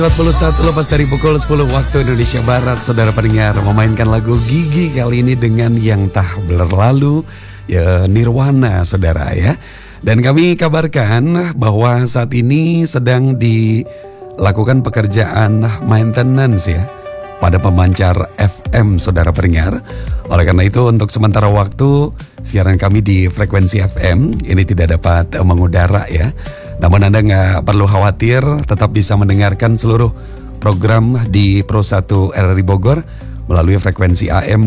41 lepas dari pukul 10 waktu Indonesia Barat, saudara pendengar memainkan lagu Gigi kali ini dengan yang tak berlalu, ya Nirwana, saudara ya. Dan kami kabarkan bahwa saat ini sedang dilakukan pekerjaan maintenance ya pada pemancar FM, saudara pendengar. Oleh karena itu untuk sementara waktu siaran kami di frekuensi FM ini tidak dapat mengudara ya. Namun Anda nggak perlu khawatir, tetap bisa mendengarkan seluruh program di Pro 1 RRI Bogor melalui frekuensi AM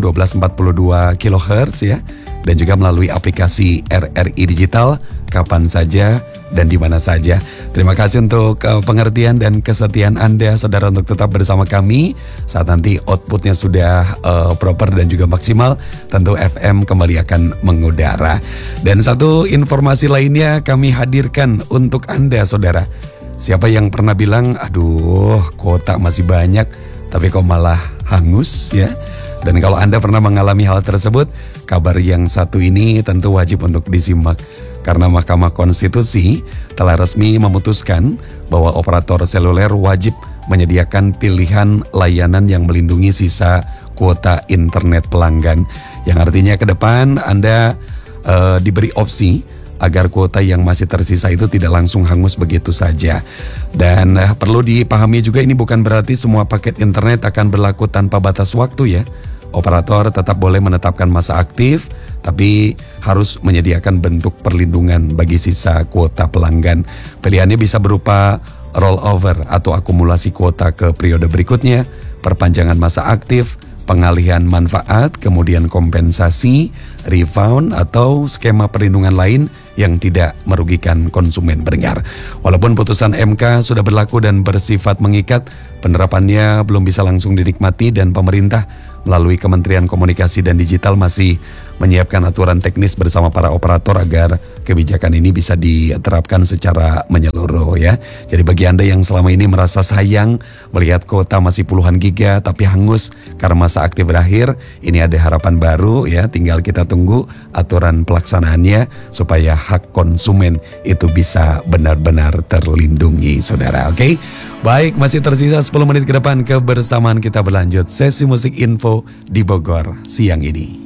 1242 kHz ya, dan juga melalui aplikasi RRI Digital kapan saja dan di mana saja. Terima kasih untuk pengertian dan kesetiaan Anda, saudara, untuk tetap bersama kami. Saat nanti outputnya sudah proper dan juga maksimal, tentu FM kembali akan mengudara. Dan satu informasi lainnya kami hadirkan untuk Anda, saudara. Siapa yang pernah bilang, aduh kuota masih banyak, tapi kok malah hangus ya? Dan kalau Anda pernah mengalami hal tersebut, kabar yang satu ini tentu wajib untuk disimak. Karena Mahkamah Konstitusi telah resmi memutuskan bahwa operator seluler wajib menyediakan pilihan layanan yang melindungi sisa kuota internet pelanggan. Yang artinya ke depan Anda diberi opsi agar kuota yang masih tersisa itu tidak langsung hangus begitu saja. Dan perlu dipahami juga, ini bukan berarti semua paket internet akan berlaku tanpa batas waktu ya. Operator tetap boleh menetapkan masa aktif, tapi harus menyediakan bentuk perlindungan bagi sisa kuota pelanggan. Pilihannya bisa berupa rollover atau akumulasi kuota ke periode berikutnya, perpanjangan masa aktif, pengalihan manfaat, kemudian kompensasi, refund, atau skema perlindungan lain yang tidak merugikan konsumen pendengar. Walaupun putusan MK sudah berlaku dan bersifat mengikat, penerapannya belum bisa langsung dinikmati dan pemerintah melalui Kementerian Komunikasi dan Digital masih menyiapkan aturan teknis bersama para operator agar kebijakan ini bisa diterapkan secara menyeluruh ya. Jadi bagi Anda yang selama ini merasa sayang melihat kuota masih puluhan giga tapi hangus karena masa aktif berakhir, ini ada harapan baru ya. Tinggal kita tunggu aturan pelaksanaannya supaya hak konsumen itu bisa benar-benar terlindungi, saudara. Oke? Baik, masih tersisa 10 menit ke depan kebersamaan kita berlanjut. Sesi musik info di Bogor siang ini.